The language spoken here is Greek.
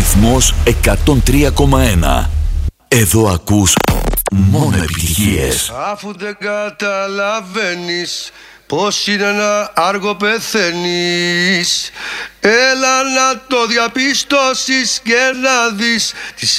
Ρυθμός 103,1. Εδώ ακούς μόνο επιτυχίες. Αφού δεν καταλαβαίνεις πως είναι ένα άργο πεθαίνεις, έλα να το διαπιστώσεις και να δεις τις